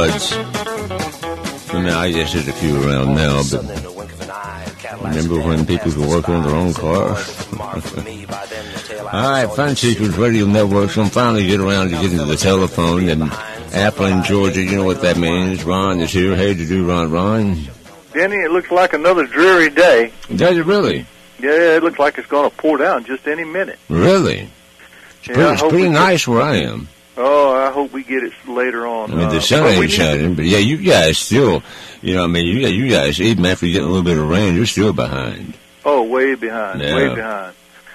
I mean, I guess there's a few around now, but remember when people could work on their own cars? All right, Fun Seekers Radio Network's going to finally get around to getting to the telephone. And Appling, Georgia, you know what that means. Ron is here. Hey, to do, Ron. Denny, it looks like another dreary day. Does it really? Yeah, it looks like it's going to pour down just any minute. Really? It's pretty nice where I am. Oh, I hope we get it later on. I mean, the sun ain't shining, but yeah, you guys still, you guys, even after you get a little bit of rain, you're still behind. Oh, way behind, way behind.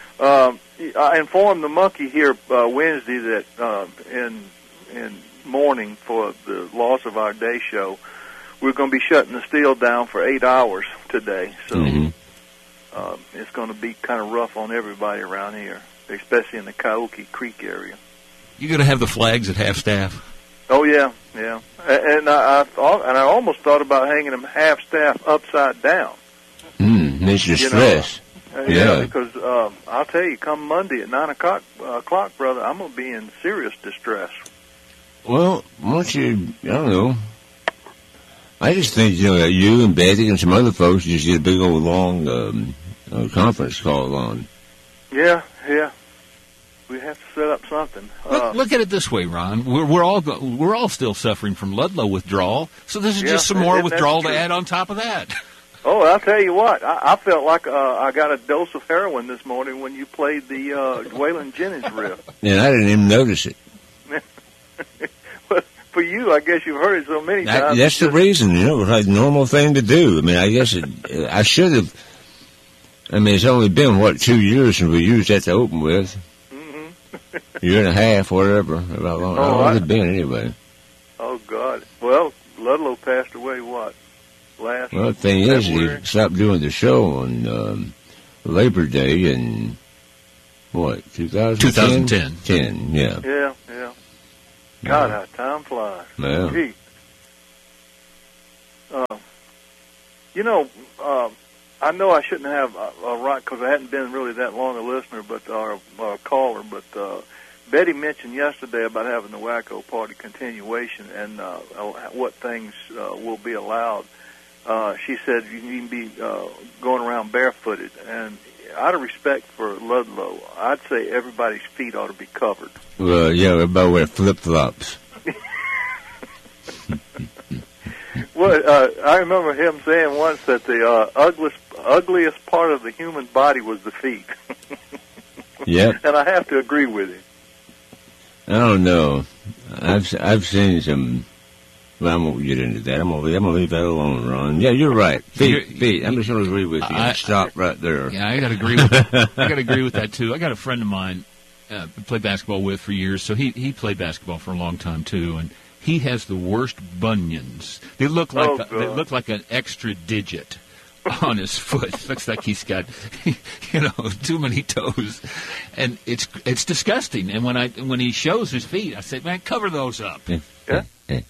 I informed the monkey here Wednesday that in mourning for the loss of our day show, we're going to be shutting the steel down for 8 hours today. So it's going to be kind of rough on everybody around here, especially in the Coyote Creek area. You going to have the flags at half staff? Oh yeah. And I almost thought about hanging them half staff upside down. Makes you stress. Yeah, because I'll tell you, come Monday at 9 o'clock, brother, I'm going to be in serious distress. Well, once you, I don't know. I just think, you and Betty and some other folks just get a big old long conference call on. Yeah. We have to set up something. Look at it this way, Ron. We're all still suffering from Ludlow withdrawal, so this is just some more withdrawal to add on top of that. Oh, I'll tell you what. I felt like I got a dose of heroin this morning when you played the Waylon Jennings riff. Yeah, I didn't even notice it. But for you, I guess you've heard it so many times. That's the reason, it was like a normal thing to do. I mean, I guess I should have. I mean, it's only been, 2 years since we used that to open with. Year and a half, whatever. About long. How long has it been, anyway? Oh, God. Well, Ludlow passed away, Well, the thing is, he stopped doing the show on Labor Day in, 2010? 10, yeah. Yeah. God, how time flies. Yeah. Gee. I know I shouldn't have a right, because I hadn't been really that long a listener, or a caller, but Betty mentioned yesterday about having the Wacko Party continuation and what things will be allowed. She said you can be going around barefooted, and out of respect for Ludlow, I'd say everybody's feet ought to be covered. Well, yeah, everybody wear flip-flops. Well, I remember him saying once that the ugliest part of the human body was the feet. Yep. And I have to agree with him. I don't know. I've seen some. Well, I won't get into that. I'm gonna leave that alone, Ron. Yeah, you're right. Feet. I'm just gonna agree with you. Stop right there. Yeah, I gotta agree with. I gotta agree with that too. I got a friend of mine played basketball with for years, so he played basketball for a long time too, and he has the worst bunions. They look like an extra digit on his foot. Looks like he's got, too many toes, and it's disgusting. And when he shows his feet, I say, man, cover those up. Yeah.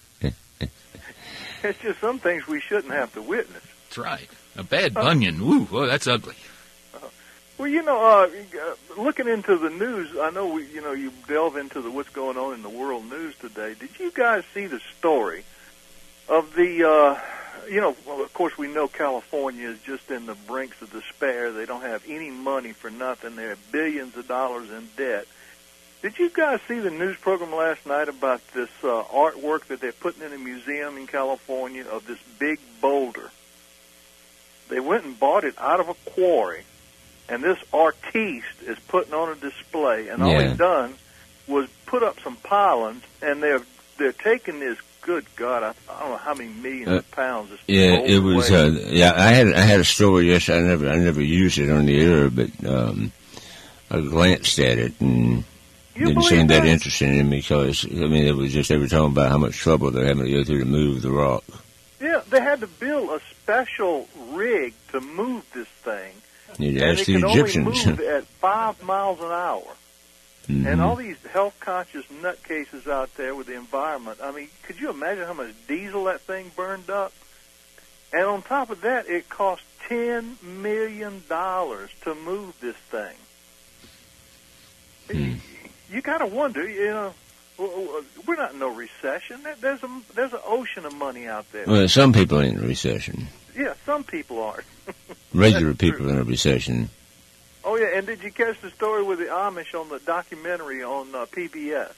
It's just some things we shouldn't have to witness. That's right. A bad bunion. Woo, that's ugly. Well, looking into the news, I know you delve into what's going on in the world news today. Did you guys see the story of the, well, of course we know California is just in the brinks of despair. They don't have any money for nothing. They have billions of dollars in debt. Did you guys see the news program last night about this artwork that they're putting in a museum in California of this big boulder? They went and bought it out of a quarry. And this artiste is putting on a display, and all he's done was put up some pylons, and they're taking this. Good God, I don't know how many millions of pounds. Yeah, it was. I had a story. Yes, I never used it on the air, but I glanced at it and didn't seem that interesting in me because it was just they were talking about how much trouble they're having to go through to move the rock. Yeah, they had to build a special rig to move this thing. You'd and ask it the can Egyptians. only move at 5 miles an hour. Mm-hmm. And all these health-conscious nutcases out there with the environment, could you imagine how much diesel that thing burned up? And on top of that, it cost $10 million to move this thing. You got to wonder, We're not in no recession. There's an ocean of money out there. Well, some people ain't in a recession. Yeah, some people aren't. Regular people in a recession. Oh, yeah, and did you catch the story with the Amish on the documentary on PBS?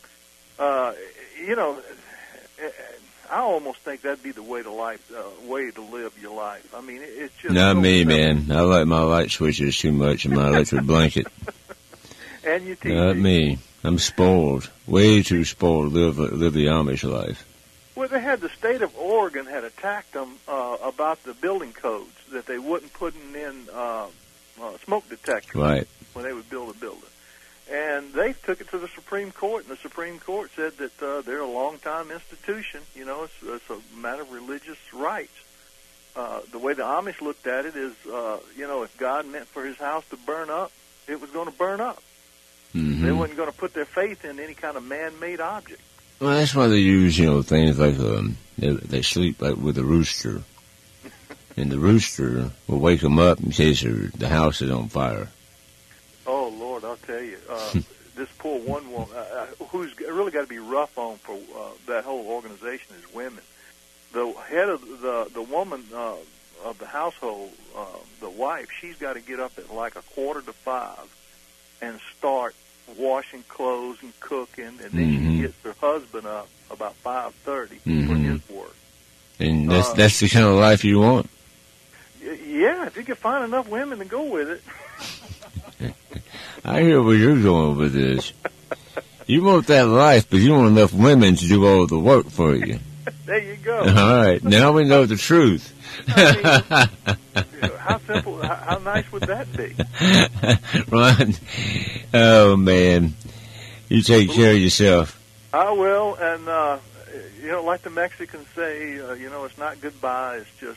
I almost think that'd be the way to live your life. I mean, it's just... Not me, man. I like my light switches too much and my electric blanket. And your TV. Not me. I'm spoiled. Way too spoiled to live the Amish life. Well, the state of Oregon had attacked them about the building codes, that they wouldn't put in smoke detectors right. when they would build a building. And they took it to the Supreme Court, and the Supreme Court said that they're a long-time institution. You know, it's a matter of religious rights. The way the Amish looked at it is, if God meant for his house to burn up, it was going to burn up. Mm-hmm. They weren't going to put their faith in any kind of man-made object. Well, that's why they use, things like they sleep like with a rooster. And the rooster will wake them up in case the house is on fire. Oh, Lord, I'll tell you. This poor one woman, who's really got to be rough on for that whole organization is women. The head of the woman of the household, the wife, she's got to get up at like 4:45 and start washing clothes and cooking, and then she gets her husband up about 5:30 for his work. And that's the kind of life you want? Yeah, if you can find enough women to go with it. I hear where you're going with this. You want that life, but you want enough women to do all the work for you. There you go. All right, now we know the truth. I mean, how simple, how nice would that be? Ron, oh, man. You take care of yourself. I will, and, like the Mexicans say, it's not goodbye, it's just,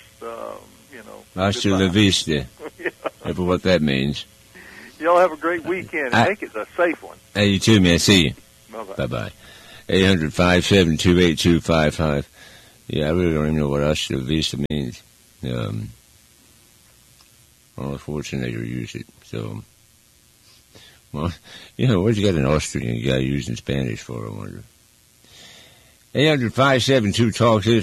Hasta la vista. Yeah. Ever what that means. Y'all have a great weekend, and make it a safe one. Hey, you too, man. See you. Bye-bye. Bye-bye. 800-572-8255. Yeah, I really don't even know what hasta la vista means. Schwarzenegger used it, so... Well, what'd you got an Austrian guy using Spanish for, I wonder? 800-572-TALK.